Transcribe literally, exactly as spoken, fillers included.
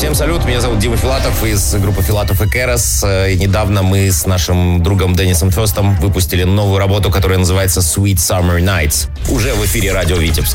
Всем салют, меня зовут Дима Филатов из группы Филатов и Керос. И недавно мы с нашим другом Деннисом Фёстом выпустили новую работу, которая называется Sweet Summer Nights. Уже в эфире радио Витебск.